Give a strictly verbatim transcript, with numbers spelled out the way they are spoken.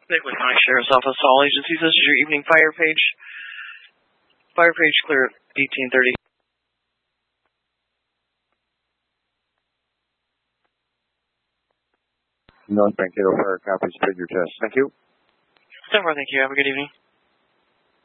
Lakewood County Sheriff's Office, all agencies. This is your evening fire page. Fire page clear at eighteen thirty. North Mankato Fire copies, figure test. Thank you. So far, thank you. Have a good evening.